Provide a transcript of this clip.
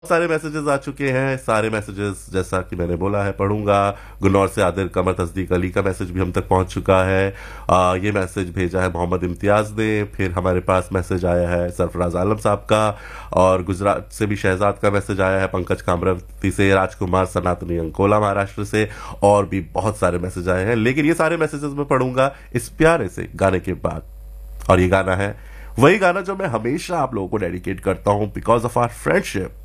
सारे मैसेजेस आ चुके हैं। सारे मैसेजेस जैसा कि मैंने बोला है पढ़ूंगा। गुन्नौर से आदिल कमर तस्दीक अली का मैसेज भी हम तक पहुंच चुका है। ये मैसेज भेजा है मोहम्मद इम्तियाज ने। फिर हमारे पास मैसेज आया है सरफराज आलम साहब का, और गुजरात से भी शहजाद का मैसेज आया है, पंकज कामरावती से, राजकुमार सनातनी अंकोला महाराष्ट्र से, और भी बहुत सारे मैसेज आए हैं। लेकिन ये सारे मैसेजेस मैं पढ़ूंगा इस प्यारे से गाने के बाद। और ये गाना है वही गाना जो मैं हमेशा आप लोगों को डेडिकेट करता हूं बिकॉज ऑफ आवर फ्रेंडशिप।